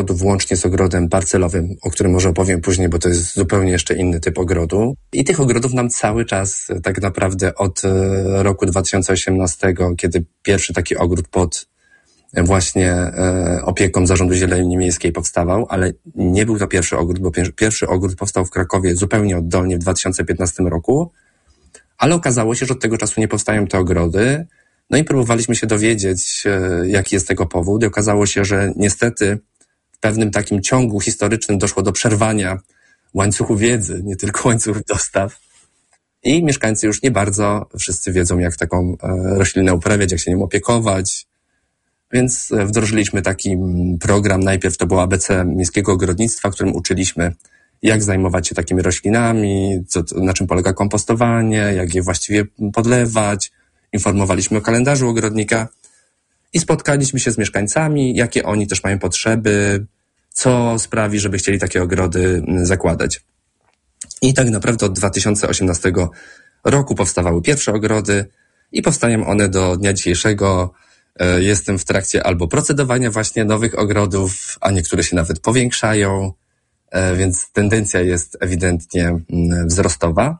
włącznie z ogrodem parcelowym, o którym może opowiem później, bo to jest zupełnie jeszcze inny typ ogrodu. I tych ogrodów nam cały czas, tak naprawdę od roku 2018, kiedy pierwszy taki ogród pod właśnie opieką Zarządu Zieleni Miejskiej powstawał, ale nie był to pierwszy ogród, bo pierwszy ogród powstał w Krakowie zupełnie oddolnie w 2015 roku, ale okazało się, że od tego czasu nie powstają te ogrody. No i próbowaliśmy się dowiedzieć, jaki jest tego powód, i okazało się, że niestety w pewnym takim ciągu historycznym doszło do przerwania łańcuchu wiedzy, nie tylko łańcuchów dostaw. I mieszkańcy już nie bardzo wszyscy wiedzą, jak taką roślinę uprawiać, jak się nią opiekować. Więc wdrożyliśmy taki program. Najpierw to było ABC Miejskiego Ogrodnictwa, w którym uczyliśmy, jak zajmować się takimi roślinami, na czym polega kompostowanie, jak je właściwie podlewać. Informowaliśmy o kalendarzu ogrodnika i spotkaliśmy się z mieszkańcami, jakie oni też mają potrzeby, co sprawi, żeby chcieli takie ogrody zakładać. I tak naprawdę od 2018 roku powstawały pierwsze ogrody i powstają one do dnia dzisiejszego. Jestem w trakcie albo procedowania właśnie nowych ogrodów, a niektóre się nawet powiększają, więc tendencja jest ewidentnie wzrostowa.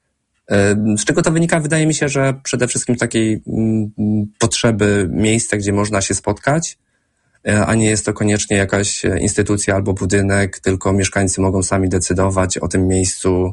Z czego to wynika? Wydaje mi się, że przede wszystkim takiej potrzeby miejsca, gdzie można się spotkać, a nie jest to koniecznie jakaś instytucja albo budynek, tylko mieszkańcy mogą sami decydować o tym miejscu,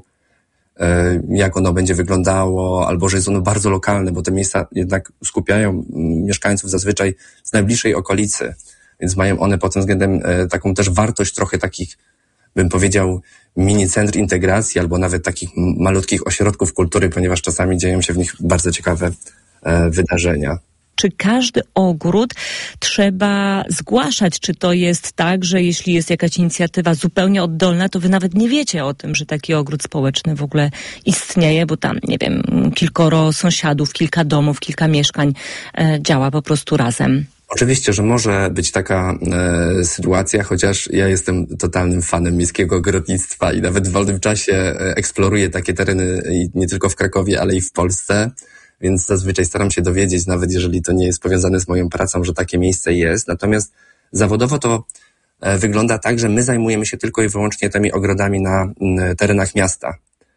jak ono będzie wyglądało, albo że jest ono bardzo lokalne, bo te miejsca jednak skupiają mieszkańców zazwyczaj z najbliższej okolicy, więc mają one pod tym względem taką też wartość trochę takich, bym powiedział, mini centr integracji, albo nawet takich malutkich ośrodków kultury, ponieważ czasami dzieją się w nich bardzo ciekawe wydarzenia. Czy każdy ogród trzeba zgłaszać? Czy to jest tak, że jeśli jest jakaś inicjatywa zupełnie oddolna, to wy nawet nie wiecie o tym, że taki ogród społeczny w ogóle istnieje, bo tam, nie wiem, kilkoro sąsiadów, kilka domów, kilka mieszkań działa po prostu razem? Oczywiście, że może być taka sytuacja, chociaż ja jestem totalnym fanem miejskiego ogrodnictwa i nawet w wolnym czasie eksploruję takie tereny nie tylko w Krakowie, ale i w Polsce, więc zazwyczaj staram się dowiedzieć, nawet jeżeli to nie jest powiązane z moją pracą, że takie miejsce jest. Natomiast zawodowo to wygląda tak, że my zajmujemy się tylko i wyłącznie tymi ogrodami na terenach miasta.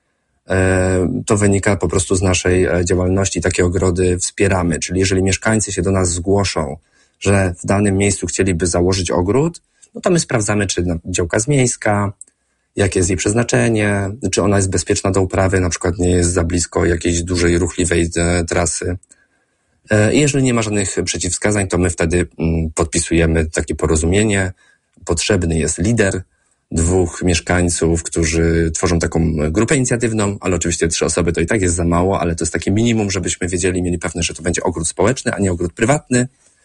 To wynika po prostu z naszej działalności, takie ogrody wspieramy, czyli jeżeli mieszkańcy się do nas zgłoszą, że w danym miejscu chcieliby założyć ogród, no to my sprawdzamy, czy działka jest miejska, jakie jest jej przeznaczenie, czy ona jest bezpieczna do uprawy, na przykład nie jest za blisko jakiejś dużej, ruchliwej trasy. I jeżeli nie ma żadnych przeciwwskazań, to my wtedy podpisujemy takie porozumienie. Potrzebny jest lider, 2 mieszkańców, którzy tworzą taką grupę inicjatywną, ale oczywiście 3 osoby to i tak jest za mało, ale to jest takie minimum, żebyśmy wiedzieli, mieli pewność, że to będzie ogród społeczny, a nie ogród prywatny.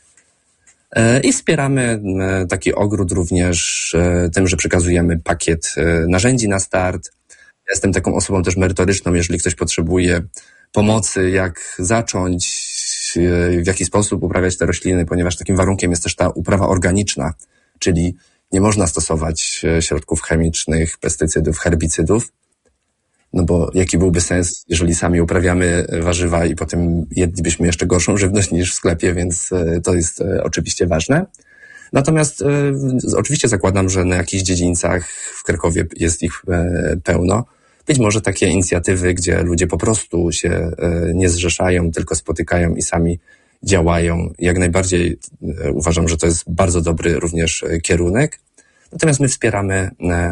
I wspieramy taki ogród również tym, że przekazujemy pakiet narzędzi na start. Ja jestem taką osobą też merytoryczną, jeżeli ktoś potrzebuje pomocy, jak zacząć, w jaki sposób uprawiać te rośliny, ponieważ takim warunkiem jest też ta uprawa organiczna, czyli nie można stosować środków chemicznych, pestycydów, herbicydów, no bo jaki byłby sens, jeżeli sami uprawiamy warzywa i potem jedlibyśmy jeszcze gorszą żywność niż w sklepie, więc to jest oczywiście ważne. Natomiast oczywiście zakładam, że na jakichś dziedzińcach w Krakowie jest ich pełno. Być może takie inicjatywy, gdzie ludzie po prostu się nie zrzeszają, tylko spotykają i sami działają. Jak najbardziej uważam, że to jest bardzo dobry również kierunek. Natomiast my wspieramy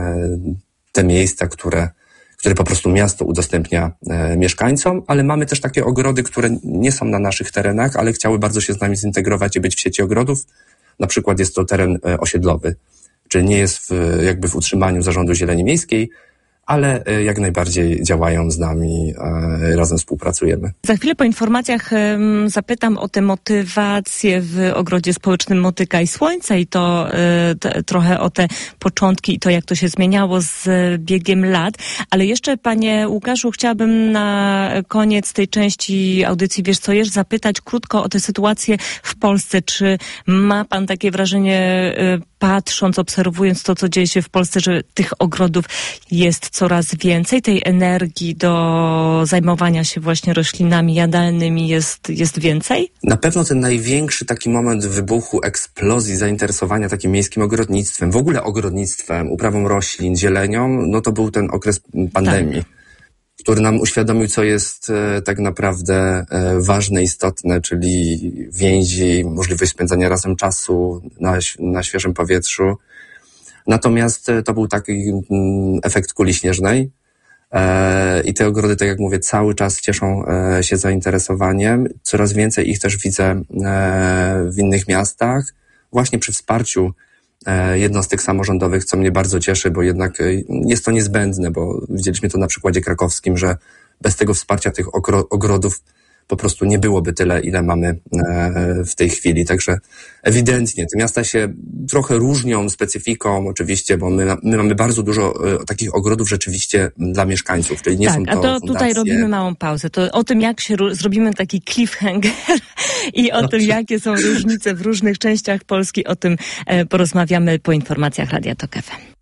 te miejsca, które po prostu miasto udostępnia mieszkańcom, ale mamy też takie ogrody, które nie są na naszych terenach, ale chciały bardzo się z nami zintegrować i być w sieci ogrodów. Na przykład jest to teren osiedlowy, czyli nie jest jakby w utrzymaniu Zarządu Zieleni Miejskiej, ale jak najbardziej działają z nami, razem współpracujemy. Za chwilę po informacjach zapytam o tę motywację w Ogrodzie Społecznym Motyka i Słońca i to trochę o te początki i to, jak to się zmieniało z biegiem lat. Ale jeszcze, panie Łukaszu, chciałabym na koniec tej części audycji Wiesz co jesz zapytać krótko o tę sytuację w Polsce. Czy ma pan takie wrażenie, patrząc, obserwując to, co dzieje się w Polsce, że tych ogrodów jest coraz więcej, tej energii do zajmowania się właśnie roślinami jadalnymi jest więcej? Na pewno ten największy taki moment wybuchu, eksplozji zainteresowania takim miejskim ogrodnictwem, w ogóle ogrodnictwem, uprawą roślin, zielenią, no to był ten okres pandemii, który nam uświadomił, co jest tak naprawdę ważne, istotne, czyli więzi, możliwość spędzania razem czasu na świeżym powietrzu. Natomiast to był taki efekt kuli śnieżnej i te ogrody, tak jak mówię, cały czas cieszą się zainteresowaniem. Coraz więcej ich też widzę w innych miastach, właśnie przy wsparciu jednostek samorządowych, co mnie bardzo cieszy, bo jednak jest to niezbędne, bo widzieliśmy to na przykładzie krakowskim, że bez tego wsparcia tych ogrodów po prostu nie byłoby tyle, ile mamy w tej chwili. Także ewidentnie te miasta się trochę różnią specyfiką oczywiście, bo my mamy bardzo dużo takich ogrodów rzeczywiście dla mieszkańców, czyli nie są to fundacje. Tutaj robimy małą pauzę. To o tym, jak się zrobimy taki cliffhanger i o tym, jakie są różnice w różnych częściach Polski, o tym porozmawiamy po informacjach Radia Tok FM.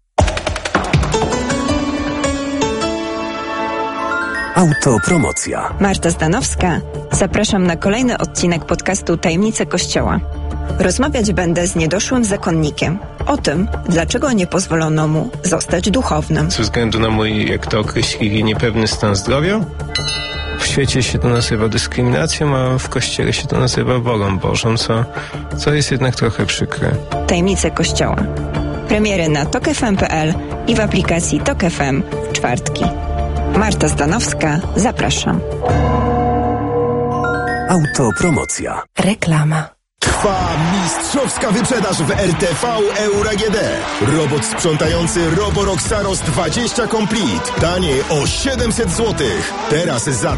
Autopromocja. Marta Zdanowska. Zapraszam na kolejny odcinek podcastu Tajemnice Kościoła. Rozmawiać będę z niedoszłym zakonnikiem o tym, dlaczego nie pozwolono mu zostać duchownym. Ze względu na mój, jak to określili, niepewny stan zdrowia. W świecie się to nazywa dyskryminacją, a w Kościele się to nazywa wolą Bożą, co jest jednak trochę przykre. Tajemnice Kościoła. Premiery na tokfm.pl i w aplikacji Tok FM w czwartki. Marta Zdanowska, zapraszam. Autopromocja. Reklama. Trwa mistrzowska wyprzedaż w RTV Euro AGD. Robot sprzątający Roborock Saros 20 Complete. Taniej o 700 zł. Teraz za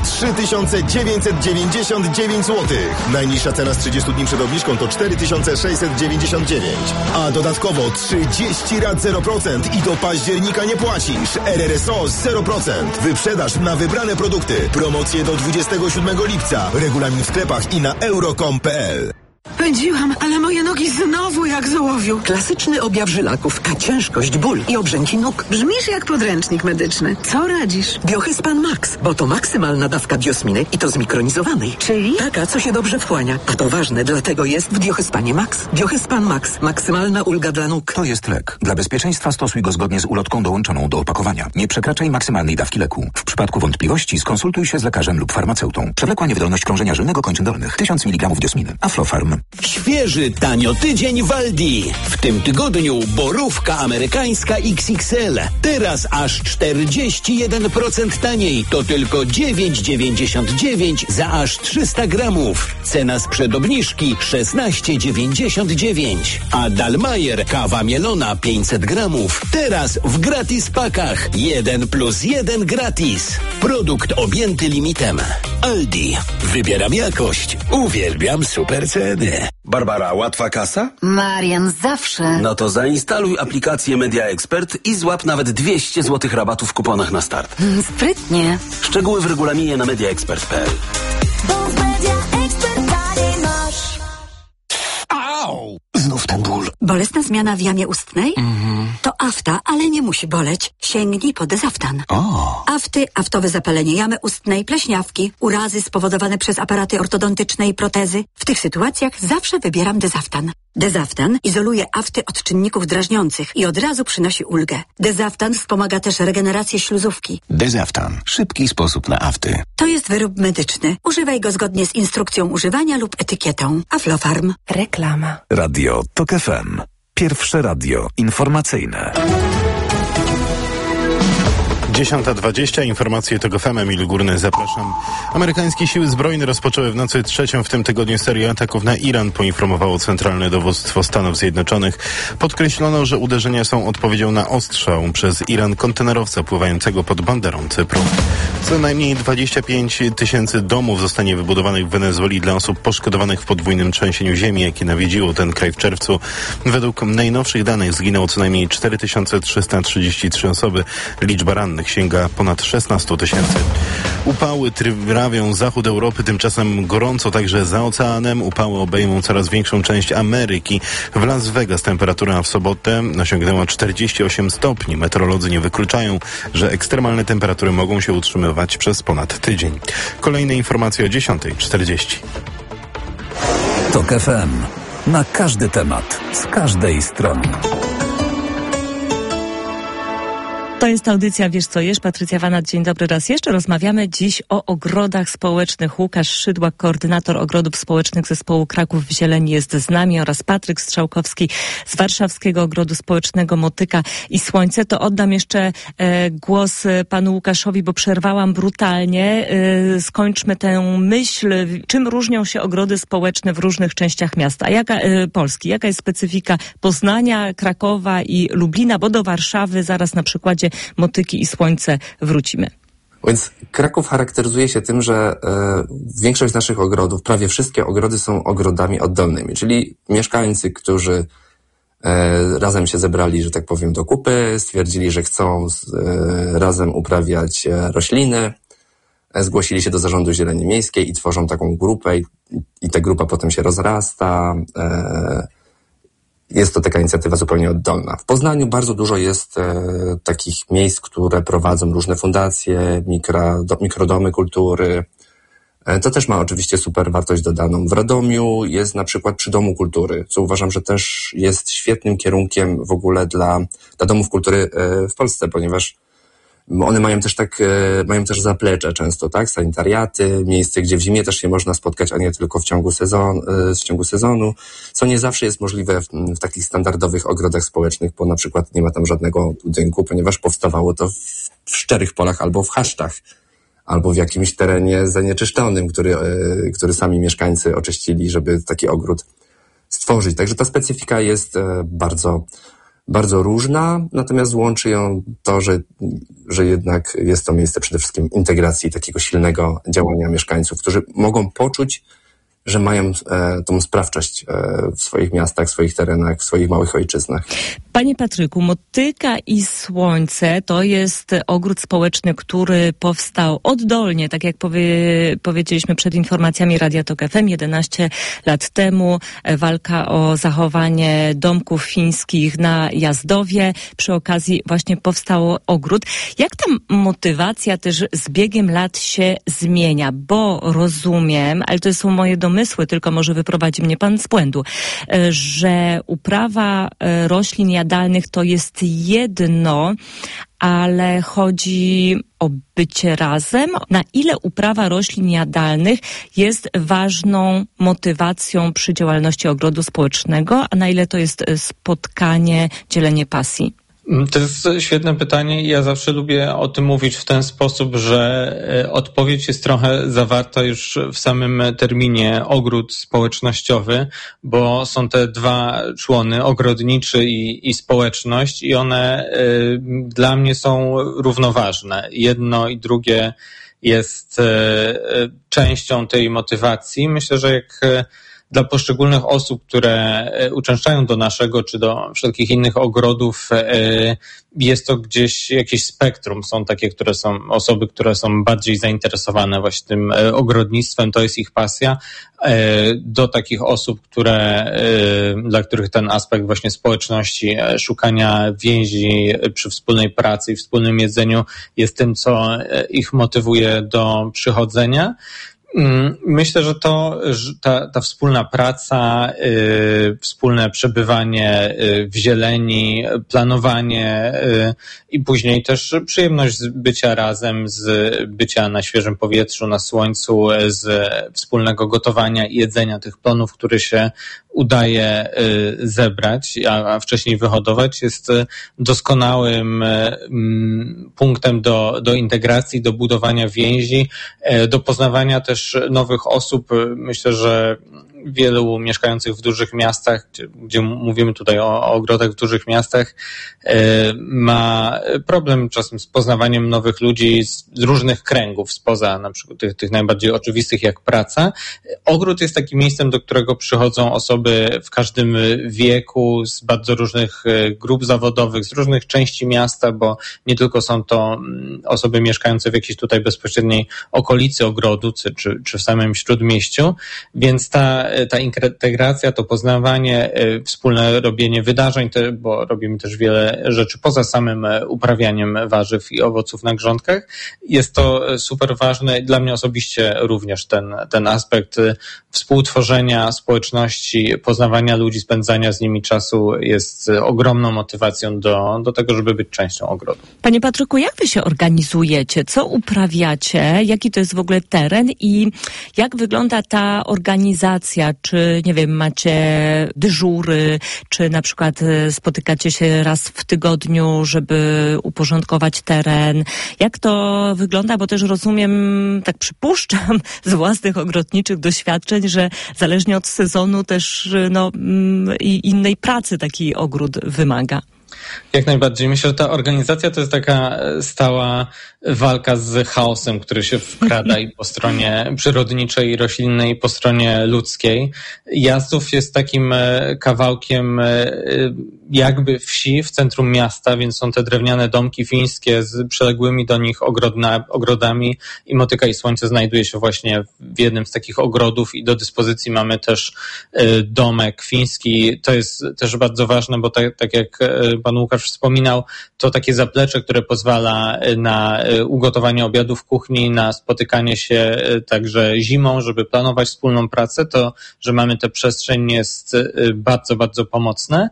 3999 zł. Najniższa cena z 30 dni przed obniżką to 4699. A dodatkowo 30 rat 0% i do października nie płacisz. RRSO 0%. Wyprzedaż na wybrane produkty. Promocje do 27 lipca. Regulamin w sklepach i na euro.com.pl. Pędziłam, ale moje nogi znowu jak z ołowiu. Klasyczny objaw żylaków, a ciężkość, ból i obrzęki nóg. Brzmisz jak podręcznik medyczny. Co radzisz? Biohyspan Max, bo to maksymalna dawka diosminy i to zmikronizowanej. Czyli? Taka, co się dobrze wchłania. A to ważne, dlatego jest w Biohyspanie Max. Biohyspan Max. Maksymalna ulga dla nóg. To jest lek. Dla bezpieczeństwa stosuj go zgodnie z ulotką dołączoną do opakowania. Nie przekraczaj maksymalnej dawki leku. W przypadku wątpliwości skonsultuj się z lekarzem lub farmaceutą. Przewlekła niewydolność krążenia żylnego kończyn dolnych. 1000 mg diosminy. Aflofarm. Świeży tanio tydzień w Aldi. W tym tygodniu borówka amerykańska XXL. Teraz aż 41% taniej. To tylko 9,99 za aż 300 gramów. Cena sprzed obniżki 16,99. A Dalmajer kawa mielona 500 gramów. Teraz w gratis pakach. 1+1 gratis. Produkt objęty limitem. Aldi. Wybieram jakość. Uwielbiam super ceny. Barbara, łatwa kasa? Marian, zawsze. No to zainstaluj aplikację Media Expert i złap nawet 200 zł rabatu w kuponach na start. Sprytnie. Szczegóły w regulaminie na mediaexpert.pl. Au! Znów ten ból. Bolesna zmiana w jamie ustnej? To afta, ale nie musi boleć. Sięgnij po Dezaftan. Afty, aftowe zapalenie jamy ustnej, pleśniawki, urazy spowodowane przez aparaty ortodontyczne i protezy. W tych sytuacjach zawsze wybieram Dezaftan. Dezaftan izoluje afty od czynników drażniących i od razu przynosi ulgę. Dezaftan wspomaga też regenerację śluzówki. Dezaftan. Szybki sposób na afty. To jest wyrób medyczny. Używaj go zgodnie z instrukcją używania lub etykietą. Aflofarm. Reklama. Radio Tok FM. Pierwsze radio informacyjne. 10:20, informacje Tok FM, Emil Górny, zapraszam. Amerykańskie siły zbrojne rozpoczęły w nocy trzecią w tym tygodniu serię ataków na Iran, poinformowało Centralne Dowództwo Stanów Zjednoczonych. Podkreślono, że uderzenia są odpowiedzią na ostrzał przez Iran kontenerowca pływającego pod banderą Cypru. Co najmniej 25 000 domów zostanie wybudowanych w Wenezueli dla osób poszkodowanych w podwójnym trzęsieniu ziemi, jakie nawiedziło ten kraj w czerwcu. Według najnowszych danych zginęło co najmniej 4333 osoby. Liczba rannych sięga ponad 16 000. Upały trawią zachód Europy, tymczasem gorąco także za oceanem. Upały obejmą coraz większą część Ameryki. W Las Vegas temperatura w sobotę osiągnęła 48 stopni. Meteorolodzy nie wykluczają, że ekstremalne temperatury mogą się utrzymywać przez ponad tydzień. Kolejne informacje o 10:40. TOK FM. Na każdy temat, z każdej strony. To jest audycja Wiesz co jesz? Patrycja Wanat, dzień dobry raz jeszcze. Rozmawiamy dziś o ogrodach społecznych. Łukasz Szydłak, koordynator ogrodów społecznych zespołu Kraków w Zieleni jest z nami oraz Patryk Strzałkowski z Warszawskiego Ogrodu Społecznego Motyka i Słońce. To oddam jeszcze głos panu Łukaszowi, bo przerwałam brutalnie. Skończmy tę myśl. Czym różnią się ogrody społeczne w różnych częściach miasta? Polski? Jaka jest specyfika Poznania, Krakowa i Lublina? Bo do Warszawy zaraz na przykładzie Motyki i Słońce wrócimy. Więc Kraków charakteryzuje się tym, że większość naszych ogrodów, prawie wszystkie ogrody są ogrodami oddolnymi, czyli mieszkańcy, którzy razem się zebrali, że tak powiem, do kupy, stwierdzili, że chcą razem uprawiać rośliny, zgłosili się do Zarządu Zieleni Miejskiej i tworzą taką grupę i ta grupa potem się rozrasta. Jest to taka inicjatywa zupełnie oddolna. W Poznaniu bardzo dużo jest takich miejsc, które prowadzą różne fundacje, mikrodomy kultury. To też ma oczywiście super wartość dodaną. W Radomiu jest na przykład Przy Domu Kultury, co uważam, że też jest świetnym kierunkiem w ogóle dla domów kultury w Polsce, ponieważ one mają też zaplecze często, tak? Sanitariaty, miejsce, gdzie w zimie też się można spotkać, a nie tylko w ciągu sezonu, co nie zawsze jest możliwe w takich standardowych ogrodach społecznych, bo na przykład nie ma tam żadnego budynku, ponieważ powstawało to w szczerych polach albo w chaszczach, albo w jakimś terenie zanieczyszczonym, który sami mieszkańcy oczyścili, żeby taki ogród stworzyć. Także ta specyfika jest bardzo bardzo różna, natomiast łączy ją to, że jednak jest to miejsce przede wszystkim integracji takiego silnego działania mieszkańców, którzy mogą poczuć, że mają tą sprawczość w swoich miastach, w swoich terenach, w swoich małych ojczyznach. Panie Patryku, Motyka i Słońce to jest ogród społeczny, który powstał oddolnie, tak jak powiedzieliśmy przed informacjami Radia TOK FM 11 lat temu. Walka o zachowanie domków fińskich na Jazdowie. Przy okazji właśnie powstał ogród. Jak ta motywacja też z biegiem lat się zmienia? Bo rozumiem, ale to są moje domysły, tylko może wyprowadzi mnie pan z błędu, że uprawa roślin jadalnych to jest jedno, ale chodzi o bycie razem. Na ile uprawa roślin jadalnych jest ważną motywacją przy działalności ogrodu społecznego, a na ile to jest spotkanie, dzielenie pasji? To jest świetne pytanie i ja zawsze lubię o tym mówić w ten sposób, że odpowiedź jest trochę zawarta już w samym terminie ogród społecznościowy, bo są te dwa człony, ogrodniczy i społeczność, i one dla mnie są równoważne. Jedno i drugie jest częścią tej motywacji. Myślę, że jak dla poszczególnych osób, które uczęszczają do naszego czy do wszelkich innych ogrodów, jest to gdzieś jakieś spektrum. Są takie, osoby, które są bardziej zainteresowane właśnie tym ogrodnictwem, to jest ich pasja. Do takich osób, dla których ten aspekt właśnie społeczności, szukania więzi przy wspólnej pracy i wspólnym jedzeniu jest tym, co ich motywuje do przychodzenia. Myślę, że ta wspólna praca, wspólne przebywanie w zieleni, planowanie i później też przyjemność z bycia razem, z bycia na świeżym powietrzu, na słońcu, z wspólnego gotowania i jedzenia tych plonów, które się udaje zebrać, a wcześniej wyhodować, jest doskonałym punktem do integracji, do budowania więzi, do poznawania też nowych osób. Myślę, że wielu mieszkających w dużych miastach, gdzie mówimy tutaj o ogrodach w dużych miastach, ma problem czasem z poznawaniem nowych ludzi z różnych kręgów, spoza na przykład tych najbardziej oczywistych jak praca. Ogród jest takim miejscem, do którego przychodzą osoby w każdym wieku, z bardzo różnych grup zawodowych, z różnych części miasta, bo nie tylko są to osoby mieszkające w jakiejś tutaj bezpośredniej okolicy ogrodu, czy w samym śródmieściu, więc ta integracja, to poznawanie, wspólne robienie wydarzeń, bo robimy też wiele rzeczy poza samym uprawianiem warzyw i owoców na grządkach, jest to super ważne. Dla mnie osobiście również ten aspekt współtworzenia społeczności, poznawania ludzi, spędzania z nimi czasu jest ogromną motywacją do tego, żeby być częścią ogrodu. Panie Patryku, jak wy się organizujecie? Co uprawiacie? Jaki to jest w ogóle teren i jak wygląda ta organizacja? Czy, nie wiem, macie dyżury, czy na przykład spotykacie się raz w tygodniu, żeby uporządkować teren? Jak to wygląda? Bo też rozumiem, tak przypuszczam z własnych ogrodniczych doświadczeń, że zależnie od sezonu też i innej pracy taki ogród wymaga. Jak najbardziej. Myślę, że ta organizacja to jest taka stała walka z chaosem, który się wkrada i po stronie przyrodniczej i roślinnej, i po stronie ludzkiej. Jazdów jest takim kawałkiem jakby wsi w centrum miasta, więc są te drewniane domki fińskie z przyległymi do nich ogrodami i Motyka i Słońce znajduje się właśnie w jednym z takich ogrodów i do dyspozycji mamy też domek fiński. To jest też bardzo ważne, bo tak jak pan Łukasz wspominał, to takie zaplecze, które pozwala na ugotowanie obiadu w kuchni, na spotykanie się także zimą, żeby planować wspólną pracę, to, że mamy tę przestrzeń jest bardzo, bardzo pomocne.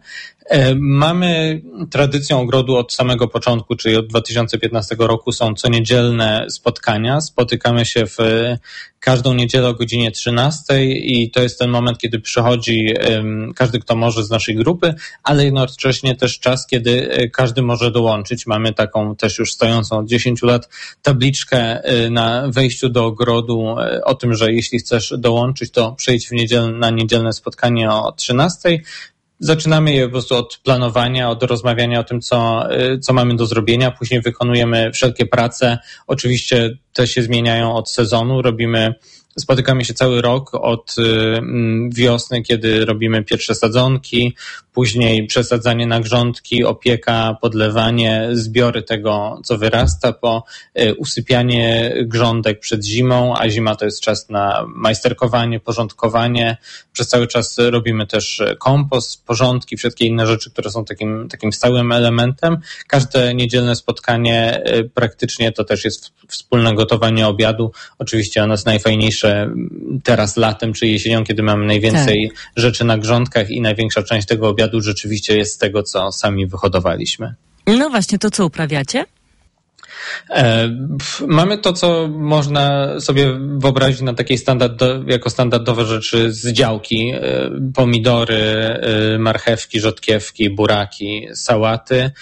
Mamy tradycję ogrodu od samego początku, czyli od 2015 roku są co niedzielne spotkania. Spotykamy się w każdą niedzielę o godzinie 13 i to jest ten moment, kiedy przychodzi każdy, kto może z naszej grupy, ale jednocześnie też czas, kiedy każdy może dołączyć. Mamy taką też już stojącą od 10 lat tabliczkę na wejściu do ogrodu o tym, że jeśli chcesz dołączyć, to przyjdź na niedzielne spotkanie o 13. Zaczynamy je po prostu od planowania, od rozmawiania o tym, co mamy do zrobienia. Później wykonujemy wszelkie prace. Oczywiście te się zmieniają od sezonu. Spotykamy się cały rok od wiosny, kiedy robimy pierwsze sadzonki, później przesadzanie na grządki, opieka, podlewanie, zbiory tego, co wyrasta, po usypianie grządek przed zimą, a zima to jest czas na majsterkowanie, porządkowanie. Przez cały czas robimy też kompost, porządki, wszystkie inne rzeczy, które są takim stałym elementem. Każde niedzielne spotkanie praktycznie to też jest wspólne gotowanie obiadu. Oczywiście ono jest najfajniejsze teraz latem czy jesienią, kiedy mamy najwięcej rzeczy na grządkach i największa część tego obiadu rzeczywiście jest z tego, co sami wyhodowaliśmy. No właśnie, to co uprawiacie? Mamy to, co można sobie wyobrazić na takiej jako standardowe rzeczy z działki. Pomidory, marchewki, rzodkiewki, buraki, sałaty.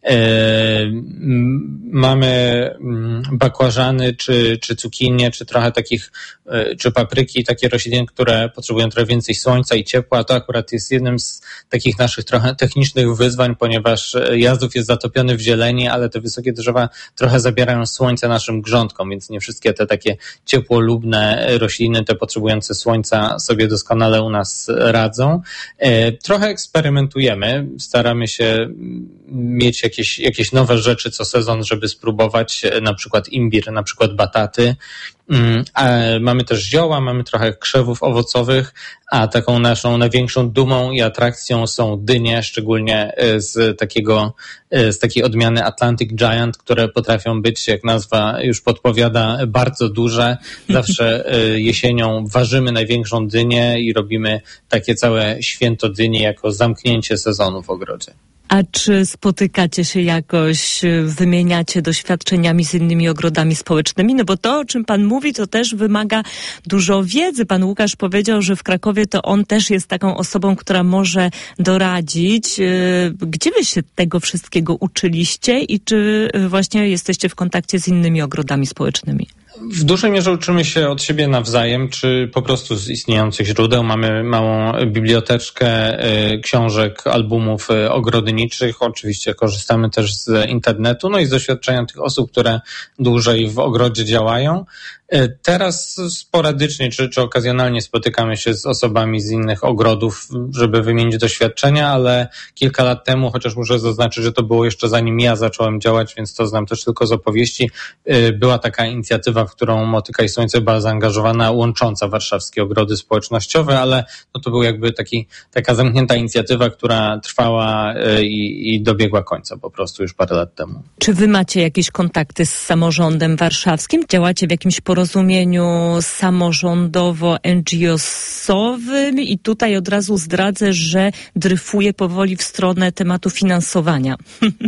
Mamy bakłażany, czy cukinie, czy trochę takich, czy papryki, takie rośliny, które potrzebują trochę więcej słońca i ciepła. To akurat jest jednym z takich naszych trochę technicznych wyzwań, ponieważ Jazdów jest zatopiony w zieleni, ale te wysokie drzewa trochę zabierają słońce naszym grządkom, więc nie wszystkie te takie ciepłolubne rośliny, te potrzebujące słońca sobie doskonale u nas radzą. Trochę eksperymentujemy, staramy się mieć jakieś nowe rzeczy co sezon, żeby spróbować, na przykład imbir, na przykład bataty. Mamy też zioła, mamy trochę krzewów owocowych, a taką naszą największą dumą i atrakcją są dynie, szczególnie z takiej odmiany Atlantic Giant, które potrafią być, jak nazwa już podpowiada, bardzo duże. Zawsze jesienią ważymy największą dynię i robimy takie całe święto dyni jako zamknięcie sezonu w ogrodzie. A czy spotykacie się jakoś, wymieniacie doświadczeniami z innymi ogrodami społecznymi? No bo to, o czym pan mówi, to też wymaga dużo wiedzy. Pan Łukasz powiedział, że w Krakowie to on też jest taką osobą, która może doradzić. Gdzie wy się tego wszystkiego uczyliście i czy właśnie jesteście w kontakcie z innymi ogrodami społecznymi? W dużej mierze uczymy się od siebie nawzajem, czy po prostu z istniejących źródeł. Mamy małą biblioteczkę książek, albumów ogrodniczych. Oczywiście korzystamy też z internetu, no i z doświadczenia tych osób, które dłużej w ogrodzie działają. Teraz sporadycznie czy okazjonalnie spotykamy się z osobami z innych ogrodów, żeby wymienić doświadczenia, ale kilka lat temu, chociaż muszę zaznaczyć, że to było jeszcze zanim ja zacząłem działać, więc to znam też tylko z opowieści, była taka inicjatywa, w którą Motyka i Słońce była zaangażowana, łącząca warszawskie ogrody społecznościowe, ale no to był jakby taka zamknięta inicjatywa, która trwała i dobiegła końca po prostu już parę lat temu. Czy wy macie jakieś kontakty z samorządem warszawskim? Działacie w jakimś porozumieniu samorządowo-NGO-sowym i tutaj od razu zdradzę, że dryfuje powoli w stronę tematu finansowania.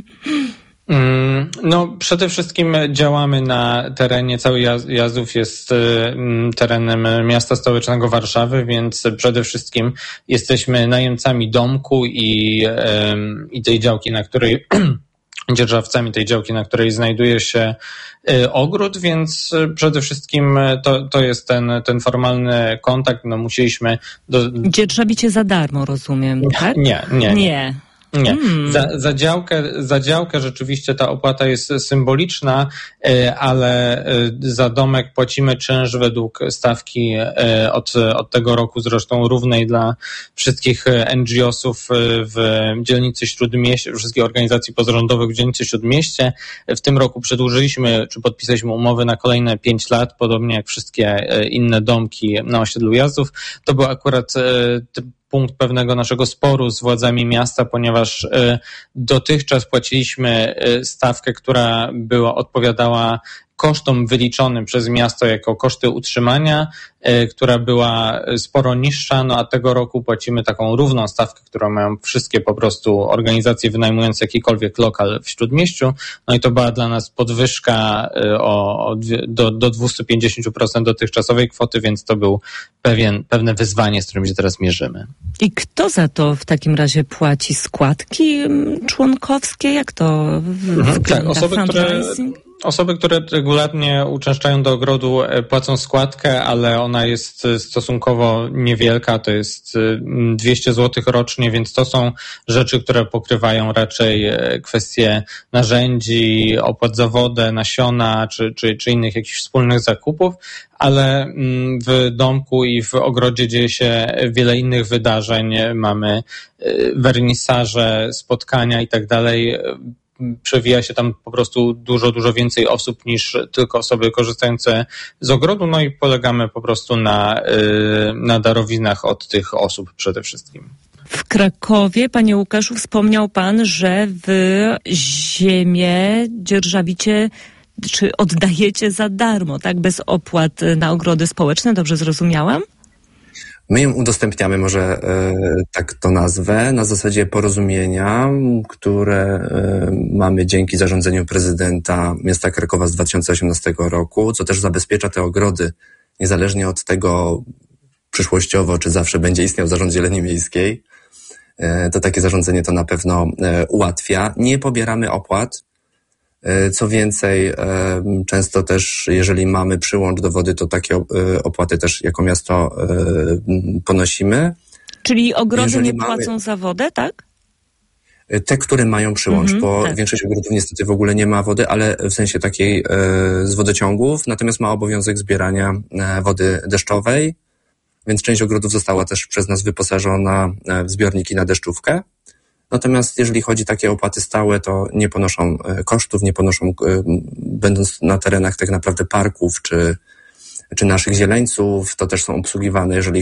No, przede wszystkim działamy na terenie, cały Jazów jest terenem miasta stołecznego Warszawy, więc przede wszystkim jesteśmy najemcami domku i tej działki, na której dzierżawcami tej działki, na której znajduje się ogród, więc przede wszystkim to jest ten formalny kontakt. No musieliśmy... Dzierżawicie za darmo, rozumiem, tak? Nie. Nie. Za działkę rzeczywiście ta opłata jest symboliczna, ale za domek płacimy czynsz według stawki od tego roku, zresztą równej dla wszystkich NGO-sów w dzielnicy Śródmieście, wszystkich organizacji pozarządowych w dzielnicy Śródmieście. W tym roku przedłużyliśmy, czy podpisaliśmy umowy na kolejne 5 lat, podobnie jak wszystkie inne domki na osiedlu Jazów. To był akurat punkt pewnego naszego sporu z władzami miasta, ponieważ dotychczas płaciliśmy stawkę, która odpowiadała kosztom wyliczonym przez miasto jako koszty utrzymania, która była sporo niższa, no a tego roku płacimy taką równą stawkę, którą mają wszystkie po prostu organizacje wynajmujące jakikolwiek lokal w Śródmieściu, no i to była dla nas podwyżka do 250% dotychczasowej kwoty, więc to był pewne wyzwanie, z którym się teraz mierzymy. I kto za to w takim razie płaci? Składki członkowskie? Jak to wygląda? Osoby, które regularnie uczęszczają do ogrodu, płacą składkę, ale ona jest stosunkowo niewielka, to jest 200 zł rocznie, więc to są rzeczy, które pokrywają raczej kwestie narzędzi, opłat za wodę, nasiona czy innych jakichś wspólnych zakupów, ale w domku i w ogrodzie dzieje się wiele innych wydarzeń, mamy wernisaże, spotkania i tak dalej. Przewija się tam po prostu dużo więcej osób niż tylko osoby korzystające z ogrodu, no i polegamy po prostu na darowiznach od tych osób przede wszystkim. W Krakowie, panie Łukaszu, wspomniał pan, że wy ziemię dzierżawicie czy oddajecie za darmo, tak? Bez opłat na ogrody społeczne, dobrze zrozumiałam? My ją udostępniamy, może tak to nazwę, na zasadzie porozumienia, które mamy dzięki zarządzeniu prezydenta miasta Krakowa z 2018 roku, co też zabezpiecza te ogrody, niezależnie od tego przyszłościowo, czy zawsze będzie istniał zarząd zieleni miejskiej. To takie zarządzenie to na pewno ułatwia. Nie pobieramy opłat. Co więcej, często też, jeżeli mamy przyłącz do wody, to takie opłaty też jako miasto ponosimy. Czyli ogrody nie płacą za wodę, tak? Te, które mają przyłącz, bo tak. Większość ogrodów niestety w ogóle nie ma wody, ale w sensie takiej z wodociągów, natomiast ma obowiązek zbierania wody deszczowej, więc część ogrodów została też przez nas wyposażona w zbiorniki na deszczówkę. Natomiast jeżeli chodzi o takie opłaty stałe, to nie ponoszą kosztów, nie ponoszą, będąc na terenach tak naprawdę parków czy naszych zieleńców, to też są obsługiwane, jeżeli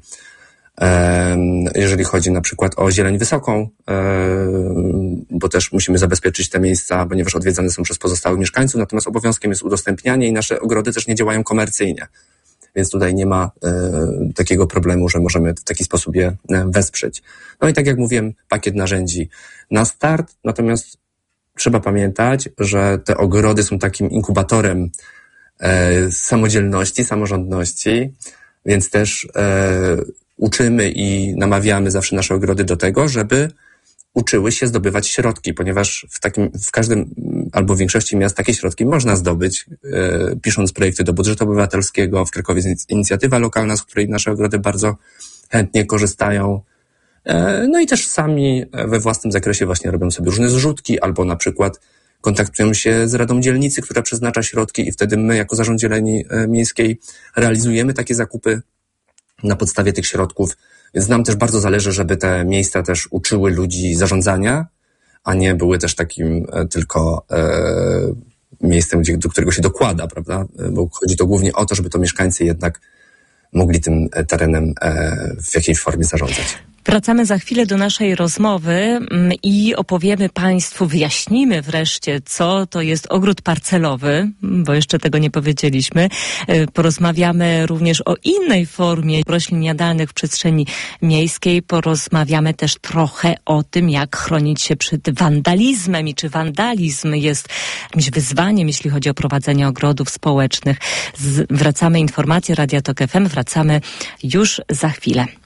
chodzi na przykład o zieleń wysoką, bo też musimy zabezpieczyć te miejsca, ponieważ odwiedzane są przez pozostałych mieszkańców, natomiast obowiązkiem jest udostępnianie i nasze ogrody też nie działają komercyjnie. Więc tutaj nie ma takiego problemu, że możemy w taki sposób je wesprzeć. No i tak jak mówiłem, pakiet narzędzi na start, natomiast trzeba pamiętać, że te ogrody są takim inkubatorem samodzielności, samorządności, więc też uczymy i namawiamy zawsze nasze ogrody do tego, żeby uczyły się zdobywać środki, ponieważ w każdym albo w większości miast takie środki można zdobyć, pisząc projekty do budżetu obywatelskiego. W Krakowie jest inicjatywa lokalna, z której nasze ogrody bardzo chętnie korzystają. No i też sami we własnym zakresie właśnie robią sobie różne zrzutki, albo na przykład kontaktują się z Radą Dzielnicy, która przeznacza środki i wtedy my jako Zarząd Zieleni Miejskiej realizujemy takie zakupy na podstawie tych środków. Więc nam też bardzo zależy, żeby te miejsca też uczyły ludzi zarządzania, a nie były też takim tylko miejscem, do którego się dokłada, prawda? Bo chodzi to głównie o to, żeby to mieszkańcy jednak mogli tym terenem w jakiejś formie zarządzać. Wracamy za chwilę do naszej rozmowy i opowiemy Państwu, wyjaśnimy wreszcie, co to jest ogród parcelowy, bo jeszcze tego nie powiedzieliśmy. Porozmawiamy również o innej formie roślin jadalnych w przestrzeni miejskiej. Porozmawiamy też trochę o tym, jak chronić się przed wandalizmem i czy wandalizm jest jakimś wyzwaniem, jeśli chodzi o prowadzenie ogrodów społecznych. Wracamy, informacje Radia Tok FM, wracamy już za chwilę.